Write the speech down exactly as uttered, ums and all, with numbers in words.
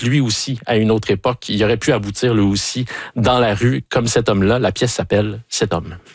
lui aussi, à une autre époque, il aurait pu aboutir lui aussi dans la rue comme cet homme-là. La pièce s'appelle « Cet homme ».